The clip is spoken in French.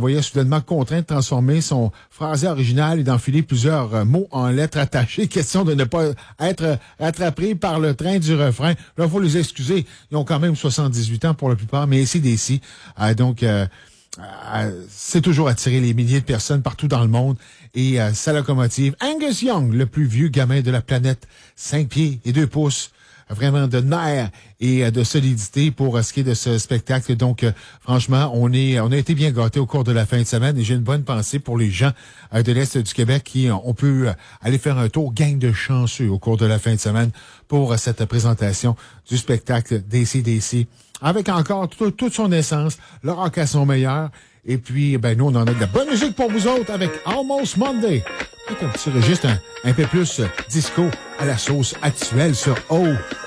voyait soudainement contraint de transformer son phrasé original et d'enfiler plusieurs mots en lettres attachées. Question de ne pas être rattrapé par le train du refrain. Là, il faut les excuser. Ils ont quand même 78 ans pour la plupart, mais AC/DC. C'est toujours attiré les milliers de personnes partout dans le monde. Et sa locomotive, Angus Young, le plus vieux gamin de la planète, 5 pieds et 2 pouces, vraiment de nerfs et de solidité pour ce qui est de ce spectacle. Donc, franchement, on a été bien gâtés au cours de la fin de semaine et j'ai une bonne pensée pour les gens de l'Est du Québec qui on peut aller faire un tour, gang de chanceux au cours de la fin de semaine pour cette présentation du spectacle DC/DC. Avec encore toute son essence, le rock à son meilleur. Et puis, nous, on en a de la bonne musique pour vous autres avec Almost Monday. C'est un petit registre un peu plus disco à la sauce actuelle sur O.